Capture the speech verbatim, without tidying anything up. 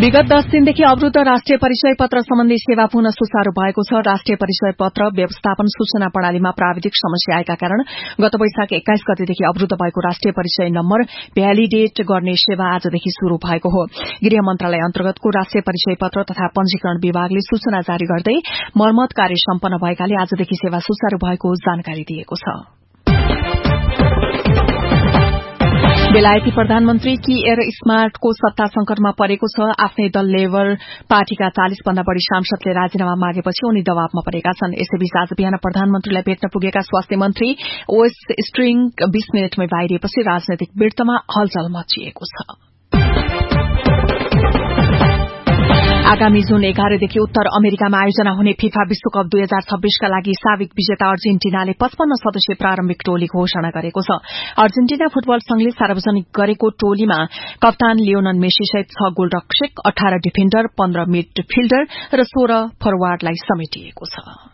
विगत दस दिनदेखि अवरूद्ध राष्ट्रिय परिचय पत्र सम्बन्धी सेवा पुनः सुचारू भएको छ। राष्ट्रिय परिचय पत्र व्यवस्थापन सूचना प्रणालीमा प्राविधिक समस्या आएका कारण गत वैशाख एक्काइस गतेदेखि अवरूद्ध भएको राष्ट्रिय परिचय नम्बर भ्यालिडेट गर्ने सेवा आजदेखि शुरू भएको हो। गृह मन्त्रालय अन्तर्गतको राष्ट्रिय परिचय पत्र तथा पंजीकरण विभागले सूचना जारी गर्दै मर्मत कार्य सम्पन्न भएकाले आजदेखि सेवा सुचारू भएको जानकारी दिएको छ। बेलायती प्रधानमन्त्री किएर स्मार्टको सत्ता संकटमा परेको छ। आफ्नै दल लेबर पार्टीका चालिस भन्दा बढ़ी सांसदले राजीनामा मागेपछि उनी दबावमा परेका छन्। यसैबीच आज बिहान प्रधानमन्त्रीलाई भेट्न पुगेका स्वास्थ्य मन्त्री ओएस स्ट्रिङ बीस मिनटमै बाहिरिएपछि राजनैतिक वृत्तमा हलचल मचिएको छ। आगामी जुन एघारदेखि उत्तर अमेरिकामा आयोजना हुने फिफा विश्वकप दुई हजार छब्बीसका लागि साविक विजेता अर्जेन्टिनाले पचपन्न सदस्यीय प्रारम्भिक टोली घोषणा गरेको छ। अर्जेन्टिना फुटबल संघले सार्वजनिक गरेको टोलीमा कप्तान लियोनल मेसी सहित छ गोलरक्षक, अठार डिफेन्डर, पन्ध्र मिडफिल्डर र सोह्र फरवार्डलाई समेटिएको छ।